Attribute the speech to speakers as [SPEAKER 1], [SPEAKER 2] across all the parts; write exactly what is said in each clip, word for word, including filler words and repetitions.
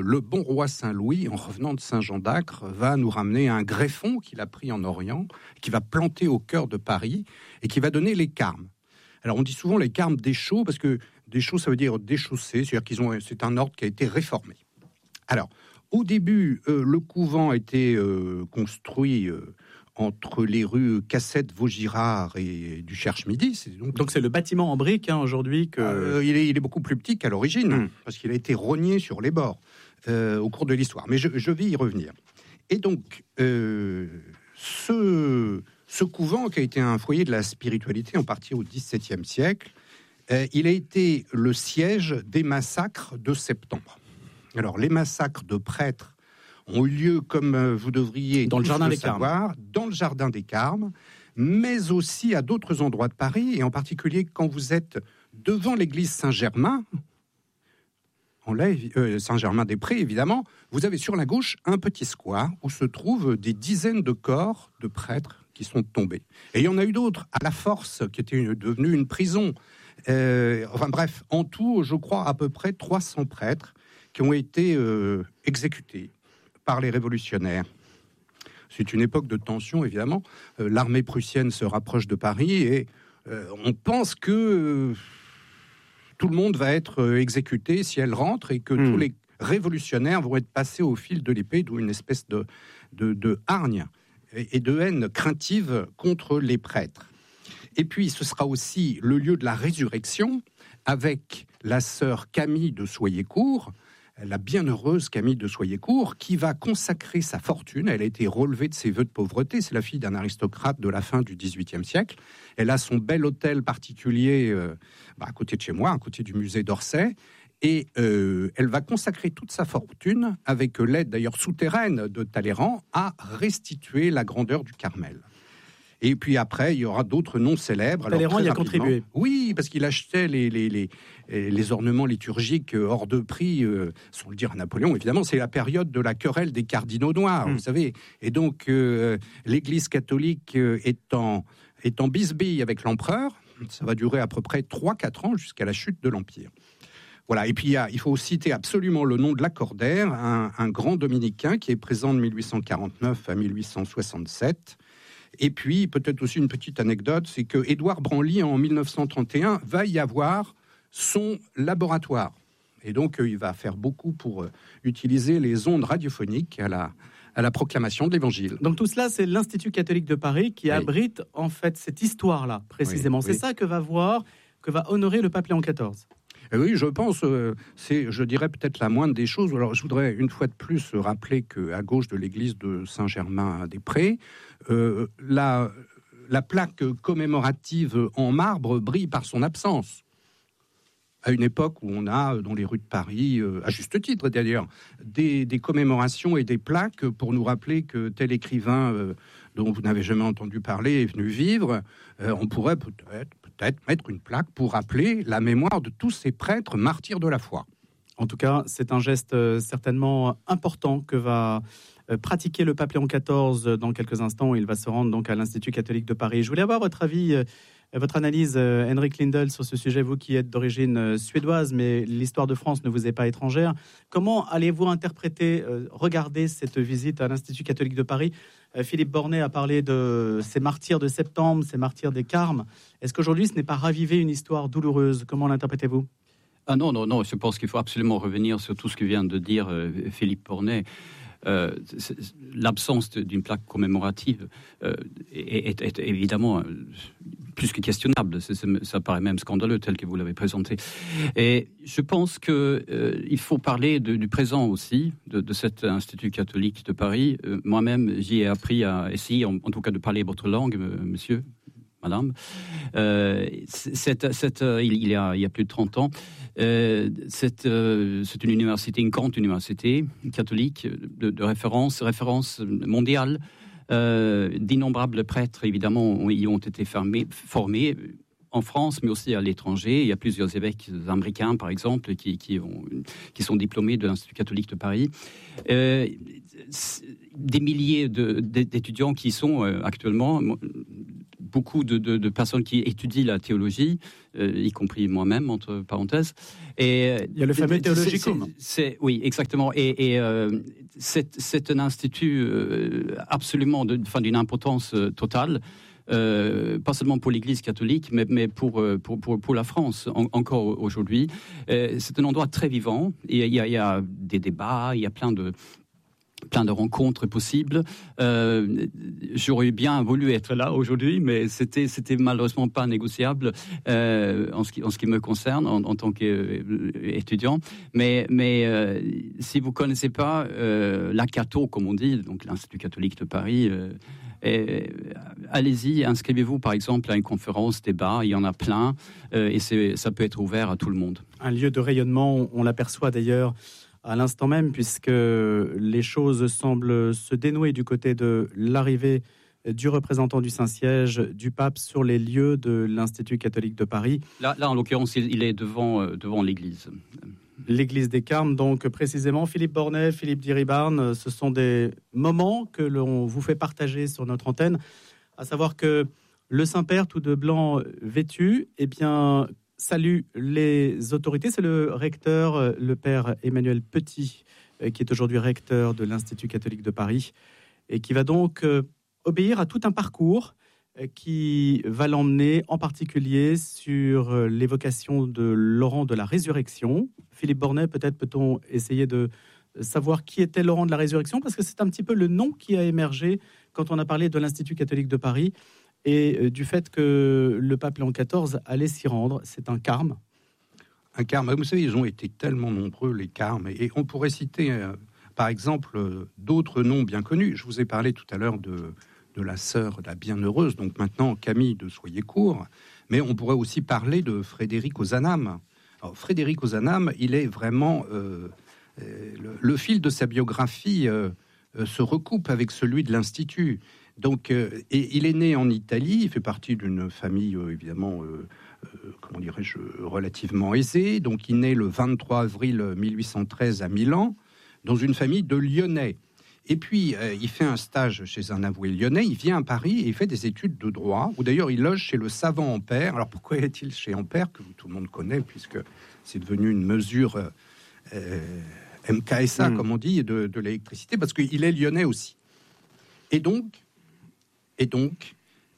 [SPEAKER 1] le bon roi Saint-Louis, en revenant de Saint-Jean d'Acre, va nous ramener un greffon qu'il a pris en Orient, qui va planter au cœur de Paris et qui va donner les carmes. Alors on dit souvent les carmes d'échaux, parce que d'échaux ça veut dire déchaussé, c'est-à-dire qu'ils ont, c'est un ordre qui a été réformé. Alors au début, euh, le couvent a été euh, construit euh, entre les rues Cassette, Vaugirard et du Cherche-Midi. C'est donc,
[SPEAKER 2] donc c'est le bâtiment en briques hein, aujourd'hui que...
[SPEAKER 1] Euh, il, est, il est beaucoup plus petit qu'à l'origine, mmh. parce qu'il a été rogné sur les bords euh, au cours de l'histoire. Mais je, je vais y revenir. Et donc, euh, ce, ce couvent qui a été un foyer de la spiritualité en partie au dix-septième siècle, euh, il a été le siège des massacres de septembre. Alors, les massacres de prêtres ont eu lieu, comme vous devriez
[SPEAKER 2] dans le jardin
[SPEAKER 1] le
[SPEAKER 2] des
[SPEAKER 1] savoir,
[SPEAKER 2] Carmes.
[SPEAKER 1] dans le jardin des Carmes, mais aussi à d'autres endroits de Paris, et en particulier quand vous êtes devant l'église Saint-Germain, en lait, euh, Saint-Germain-des-Prés, évidemment, vous avez sur la gauche un petit square où se trouvent des dizaines de corps de prêtres qui sont tombés. Et il y en a eu d'autres, à la Force, qui était une, devenue une prison. Euh, enfin bref, en tout, je crois, à peu près trois cents prêtres qui ont été euh, exécutés par les révolutionnaires. C'est une époque de tension, évidemment. Euh, l'armée prussienne se rapproche de Paris et euh, on pense que euh, tout le monde va être euh, exécuté si elle rentre et que mmh. tous les révolutionnaires vont être passés au fil de l'épée, d'où une espèce de, de, de hargne et, et de haine craintive contre les prêtres. Et puis, ce sera aussi le lieu de la résurrection avec la sœur Camille de Soyecourt, la bienheureuse Camille de Soyecourt, qui va consacrer sa fortune. Elle a été relevée de ses vœux de pauvreté. C'est la fille d'un aristocrate de la fin du dix-huitième siècle. Elle a son bel hôtel particulier euh, bah, à côté de chez moi, à côté du musée d'Orsay. Et euh, elle va consacrer toute sa fortune, avec l'aide d'ailleurs souterraine de Talleyrand, à restituer la grandeur du Carmel. Et puis après, il y aura d'autres noms célèbres.
[SPEAKER 2] Talleyrand y a contribué.
[SPEAKER 1] Oui, parce qu'il achetait les, les, les, les ornements liturgiques hors de prix, euh, sans le dire à Napoléon, évidemment. C'est la période de la querelle des cardinaux noirs, mmh. vous savez. Et donc, euh, l'Église catholique euh, est, en, est en bisbille avec l'empereur. Ça va durer à peu près trois à quatre ans jusqu'à la chute de l'Empire. Voilà, et puis il, y a, il faut citer absolument le nom de Lacordaire, un, un grand dominicain qui est présent de mille huit cent quarante-neuf à mille huit cent soixante-sept. Et puis, peut-être aussi une petite anecdote, c'est que Édouard Branly, en mille neuf cent trente et un, va y avoir son laboratoire. Et donc, euh, il va faire beaucoup pour euh, utiliser les ondes radiophoniques à la, à la proclamation de l'Évangile.
[SPEAKER 2] Donc tout cela, c'est l'Institut catholique de Paris qui oui. abrite en fait cette histoire-là, précisément. Oui, c'est oui. ça que va voir, que va honorer le pape Léon quatorze.
[SPEAKER 1] Oui, je pense, euh, c'est, je dirais peut-être la moindre des choses. Alors, je voudrais une fois de plus rappeler qu'à gauche de l'église de Saint-Germain-des-Prés, euh, la, la plaque commémorative en marbre brille par son absence. À une époque où on a, dans les rues de Paris, euh, à juste titre d'ailleurs, des, des commémorations et des plaques pour nous rappeler que tel écrivain euh, dont vous n'avez jamais entendu parler est venu vivre, euh, on pourrait peut-être, peut-être mettre une plaque pour rappeler la mémoire de tous ces prêtres martyrs de la foi.
[SPEAKER 2] En tout cas, c'est un geste euh, certainement important que va euh, pratiquer le pape Léon quatorze dans quelques instants. Il va se rendre donc à l'Institut catholique de Paris. Je voulais avoir votre avis, euh, votre analyse, euh, Henrik Lindell, sur ce sujet, vous qui êtes d'origine euh, suédoise, mais l'histoire de France ne vous est pas étrangère. Comment allez-vous interpréter, euh, regarder cette visite à l'Institut catholique de Paris ? euh, Philippe Bornet a parlé de ces martyrs de septembre, ces martyrs des Carmes. Est-ce qu'aujourd'hui, ce n'est pas raviver une histoire douloureuse ? Comment l'interprétez-vous ?
[SPEAKER 3] Ah non, non, non, je pense qu'il faut absolument revenir sur tout ce que vient de dire euh, Philippe Bornet. Euh, l'absence d'une plaque commémorative euh, est, est, est évidemment euh, plus que questionnable. C'est, c'est, ça paraît même scandaleux tel que vous l'avez présenté. Et je pense qu'il euh, faut parler de, du présent aussi, de, de cet Institut catholique de Paris. Euh, moi-même, j'y ai appris à essayer, en, en tout cas, de parler votre langue, monsieur. Madame, euh, c'est, c'est, euh, il, il, y a, il y a plus de trente ans, euh, c'est, euh, c'est une université, une grande université catholique de, de référence, référence mondiale. Euh, d'innombrables prêtres, évidemment, y ont été formés, formés en France, mais aussi à l'étranger. Il y a plusieurs évêques américains, par exemple, qui, qui, ont, qui sont diplômés de l'Institut catholique de Paris. Euh, des milliers de, d'étudiants qui sont euh, actuellement beaucoup de, de, de personnes qui étudient la théologie, euh, y compris moi-même, entre parenthèses. Et
[SPEAKER 2] il y a le fameux Theologicum.
[SPEAKER 3] C'est, c'est, oui, exactement. Et, et euh, c'est, c'est un institut euh, absolument de, enfin, d'une importance euh, totale. Euh, pas seulement pour l'Église catholique, mais, mais pour, pour, pour, pour la France en, encore aujourd'hui. Euh, c'est un endroit très vivant. Il y, a, il y a des débats, il y a plein de, plein de rencontres possibles. Euh, j'aurais bien voulu être là aujourd'hui, mais c'était, c'était malheureusement pas négociable euh, en, ce qui, en ce qui me concerne, en, en tant qu'étudiant. Mais, mais euh, si vous connaissez pas euh, l'A C A T O, comme on dit, donc l'Institut catholique de Paris, euh, et, allez-y, inscrivez-vous par exemple à une conférence, débat, il y en a plein, euh, et c'est, ça peut être ouvert à tout le monde.
[SPEAKER 2] Un lieu de rayonnement, on l'aperçoit d'ailleurs à l'instant même, puisque les choses semblent se dénouer du côté de l'arrivée du représentant du Saint-Siège, du pape, sur les lieux de l'Institut catholique de Paris.
[SPEAKER 3] Là, là en l'occurrence, il est devant, euh, devant l'église.
[SPEAKER 2] L'église des Carmes, donc précisément. Philippe Bornet, Philippe Diribarne, ce sont des moments que l'on vous fait partager sur notre antenne, à savoir que le Saint-Père, tout de blanc vêtu, eh bien, salue les autorités. C'est le recteur, le père Emmanuel Petit, qui est aujourd'hui recteur de l'Institut catholique de Paris, et qui va donc obéir à tout un parcours qui va l'emmener en particulier sur l'évocation de Laurent de la Résurrection. Philippe Bornet, peut-être peut-on essayer de savoir qui était Laurent de la Résurrection, parce que c'est un petit peu le nom qui a émergé quand on a parlé de l'Institut catholique de Paris et du fait que le pape Léon quatorze allait s'y rendre. C'est un carme.
[SPEAKER 1] Un carme, vous savez, ils ont été tellement nombreux, les carmes, et on pourrait citer, euh, par exemple, euh, d'autres noms bien connus. Je vous ai parlé tout à l'heure de... de la sœur, la bienheureuse, donc maintenant Camille de Soyecourt, mais on pourrait aussi parler de Frédéric Ozanam. Alors, Frédéric Ozanam, il est vraiment... Euh, euh, le, le fil de sa biographie euh, euh, se recoupe avec celui de l'Institut. Donc, euh, et il est né en Italie, il fait partie d'une famille, euh, évidemment, euh, euh, comment dirais-je, relativement aisée. Donc, il naît le vingt-trois avril mille huit cent treize à Milan, dans une famille de Lyonnais. Et puis, euh, il fait un stage chez un avoué lyonnais, il vient à Paris et il fait des études de droit, où d'ailleurs il loge chez le savant Ampère. Alors pourquoi est-il chez Ampère, que tout le monde connaît, puisque c'est devenu une mesure euh, M K S A, mmh. comme on dit, de, de l'électricité, parce qu'il est lyonnais aussi. Et donc, et donc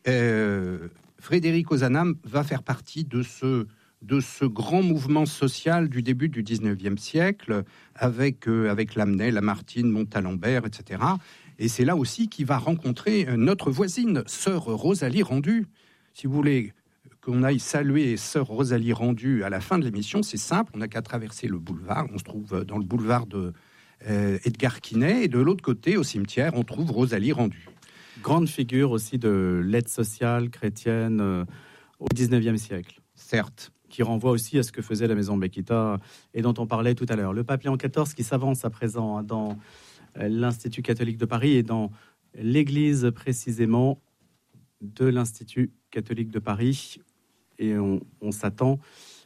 [SPEAKER 1] euh, Frédéric Ozanam va faire partie de ce... de ce grand mouvement social du début du dix-neuvième siècle, avec, euh, avec Lamennais, Lamartine, Montalembert, et cetera. Et c'est là aussi qu'il va rencontrer notre voisine, sœur Rosalie Rendu. Si vous voulez qu'on aille saluer sœur Rosalie Rendu à la fin de l'émission, c'est simple, on n'a qu'à traverser le boulevard. On se trouve dans le boulevard de euh, Edgar Quinet, et de l'autre côté, au cimetière, on trouve Rosalie Rendu.
[SPEAKER 2] Grande figure aussi de l'aide sociale chrétienne euh, au dix-neuvième siècle.
[SPEAKER 1] Certes.
[SPEAKER 2] Qui renvoie aussi à ce que faisait la maison Bekita et dont on parlait tout à l'heure. Le pape Léon quatorze qui s'avance à présent dans l'Institut catholique de Paris et dans l'église précisément de l'Institut catholique de Paris. Et on, on s'attend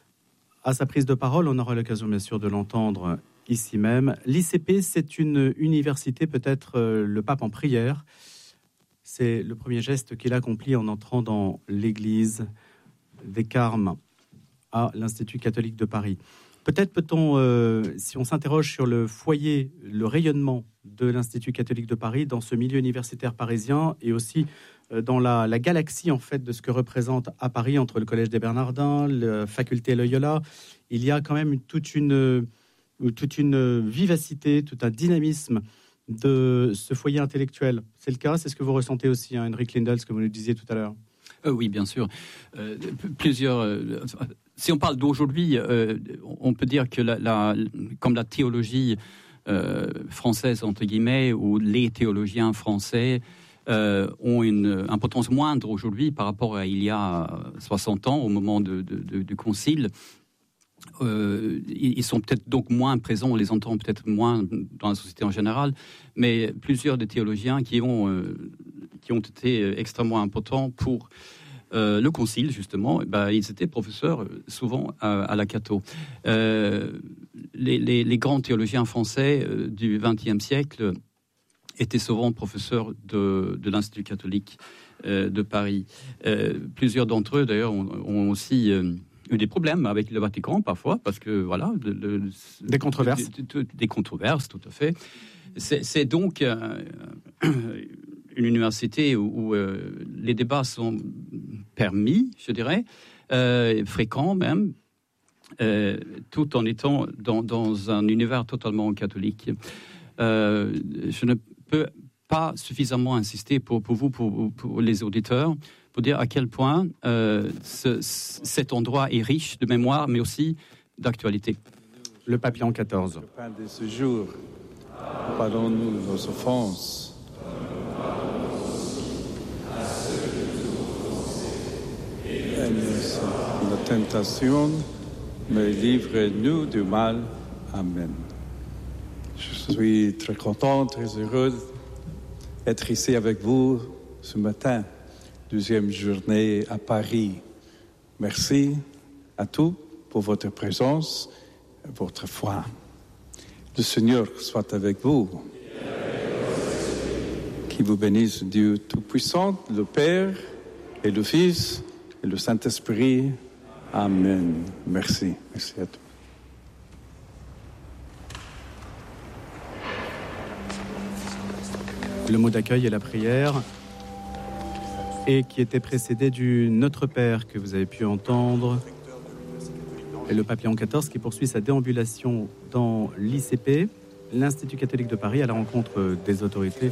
[SPEAKER 2] à sa prise de parole. On aura l'occasion bien sûr de l'entendre ici même. L'I C P, c'est une université, peut-être le pape en prière. C'est le premier geste qu'il accomplit en entrant dans l'église des Carmes à l'Institut catholique de Paris. Peut-être peut-on, euh, si on s'interroge sur le foyer, le rayonnement de l'Institut catholique de Paris dans ce milieu universitaire parisien et aussi euh, dans la, la galaxie en fait de ce que représente à Paris entre le Collège des Bernardins, la faculté Loyola, il y a quand même toute une, toute une vivacité, tout un dynamisme de ce foyer intellectuel. C'est le cas, c'est ce que vous ressentez aussi, hein, Henrik Lindell, ce que vous nous disiez tout à l'heure.
[SPEAKER 3] Euh, oui, bien sûr. Euh, plusieurs. Euh, si on parle d'aujourd'hui, euh, on peut dire que la, la, comme la théologie euh, française entre guillemets, ou les théologiens français euh, ont une importance moindre aujourd'hui par rapport à il y a soixante ans, au moment de, de, de, du concile. Euh, ils sont peut-être donc moins présents, on les entend peut-être moins dans la société en général, mais plusieurs des théologiens qui ont euh, qui ont été extrêmement importants pour euh, le concile, justement, ben, ils étaient professeurs souvent à, à l'A C A T O. Euh, les, les, les grands théologiens français euh, du vingtième siècle étaient souvent professeurs de, de l'Institut catholique euh, de Paris. Euh, plusieurs d'entre eux, d'ailleurs, ont, ont aussi euh, eu des problèmes avec le Vatican, parfois, parce que, voilà... De, de,
[SPEAKER 2] des controverses.
[SPEAKER 3] De, de, de, des controverses, tout à fait. C'est, c'est donc euh, une université où, où euh, les débats sont permis, je dirais, euh, fréquents même, euh, tout en étant dans, dans un univers totalement catholique. Euh, je ne peux pas suffisamment insister pour, pour vous, pour, pour les auditeurs, pour dire à quel point euh, ce, cet endroit est riche de mémoire, mais aussi d'actualité.
[SPEAKER 2] Le pape Léon quatorze.
[SPEAKER 4] Le pain de ce jour, pardonne-nous nos offenses. Et la tentation, mais livre-nous du mal. Amen. Je suis très content, très heureux d'être ici avec vous ce matin, deuxième journée à Paris. Merci à tous pour votre présence et votre foi. Le Seigneur soit avec vous. Qui vous bénisse, Dieu Tout-Puissant, le Père et le Fils et le Saint-Esprit. Amen. Merci. Merci à tous.
[SPEAKER 2] Le mot d'accueil et la prière, et qui était précédé du Notre Père que vous avez pu entendre, et le pape Léon quatorze qui poursuit sa déambulation dans l'I C P, l'Institut catholique de Paris, à la rencontre des autorités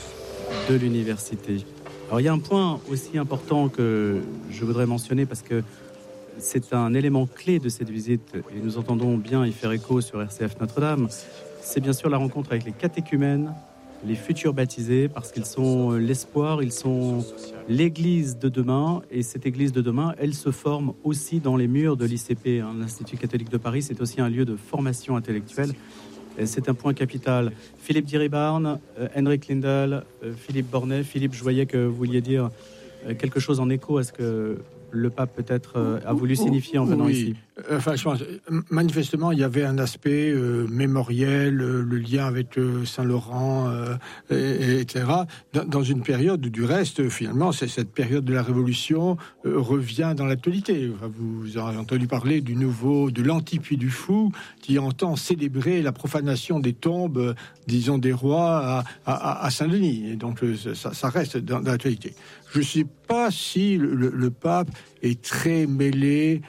[SPEAKER 2] de l'université. Alors il y a un point aussi important que je voudrais mentionner parce que c'est un élément clé de cette visite, et nous entendons bien y faire écho sur R C F Notre-Dame, c'est bien sûr la rencontre avec les catéchumènes, les futurs baptisés, parce qu'ils sont l'espoir, ils sont l'église de demain, et cette église de demain, elle se forme aussi dans les murs de l'I C P. Hein. L'Institut catholique de Paris, c'est aussi un lieu de formation intellectuelle. Et c'est un point capital. Philippe Diribarne, euh, Henrik Lindell, euh, Philippe Bornet. Philippe, je voyais que vous vouliez dire euh, quelque chose en écho à ce que le pape peut-être euh, a voulu signifier en venant
[SPEAKER 5] oui.
[SPEAKER 2] ici.
[SPEAKER 5] Enfin, je pense, manifestement, il y avait un aspect euh, mémoriel, euh, le lien avec euh, Saint-Laurent, euh, et, et, etc. Dans, dans une période où, du reste, finalement, c'est cette période de la Révolution euh, revient dans l'actualité. Enfin, vous avez entendu parler du nouveau, de l'anti-Puy du Fou, qui entend célébrer la profanation des tombes, euh, disons, des rois à, à, à Saint-Denis. Et donc, euh, ça, ça reste dans, dans l'actualité. Je ne sais pas si le, le, le pape est très mêlé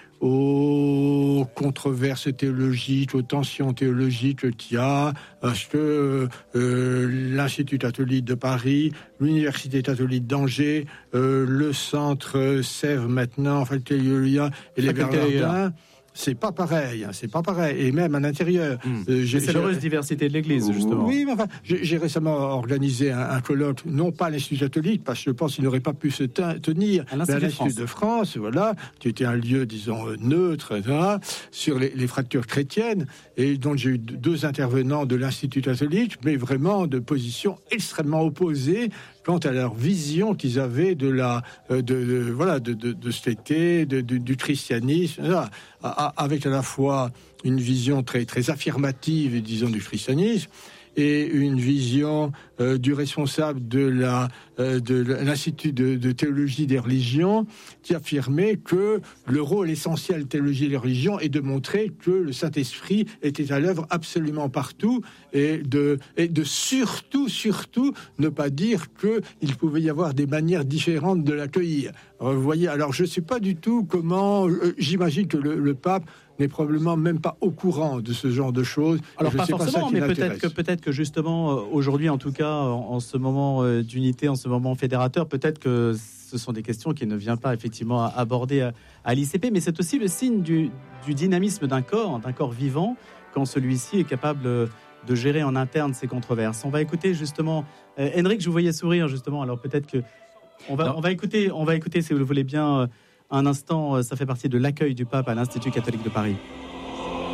[SPEAKER 5] aux controverses théologiques, aux tensions théologiques qu'il y a, parce que euh, l'Institut catholique de Paris, l'Université catholique d'Angers, euh, le centre Sèvres maintenant, enfin, Théolien et les Bernardins, c'est pas pareil, hein, c'est pas pareil, et même à l'intérieur.
[SPEAKER 2] Mmh. Euh, j'ai, c'est l'heureuse diversité de l'Église, justement.
[SPEAKER 5] Oui, mais enfin, j'ai, j'ai récemment organisé un, un colloque, non pas à l'Institut catholique, parce que je pense qu'il n'aurait pas pu se ten- tenir
[SPEAKER 2] à l'Institut,
[SPEAKER 5] à l'Institut de, de France, voilà, qui était un lieu, disons, neutre, et cetera, sur les, les fractures chrétiennes, et donc j'ai eu deux intervenants de l'Institut catholique, mais vraiment de positions extrêmement opposées quant à leur vision qu'ils avaient de la, de, de voilà, de, de, de cet été, de, de, du christianisme, voilà, avec à la fois une vision très très affirmative, disons, du christianisme, et une vision euh, du responsable de, la, euh, de l'Institut de, de théologie des religions, qui affirmait que le rôle essentiel de théologie des religions est de montrer que le Saint-Esprit était à l'œuvre absolument partout, et de, et de surtout, surtout, ne pas dire qu'il pouvait y avoir des manières différentes de l'accueillir. Alors, vous voyez, alors je ne sais pas du tout comment, euh, j'imagine que le, le pape n'est probablement même pas au courant de ce genre de choses.
[SPEAKER 2] Alors pas forcément,
[SPEAKER 5] pas
[SPEAKER 2] mais peut-être que, peut-être que justement, aujourd'hui en tout cas, en, en ce moment euh, d'unité, en ce moment fédérateur, peut-être que ce sont des questions qui ne vient pas effectivement aborder à, à l'I C P, mais c'est aussi le signe du, du dynamisme d'un corps, d'un corps vivant, quand celui-ci est capable de gérer en interne ces controverses. On va écouter justement, euh, Henrik, je vous voyais sourire justement, alors peut-être que on va, on va écouter, on va écouter si vous le voulez bien, un instant, ça fait partie de l'accueil du pape à l'Institut catholique de Paris.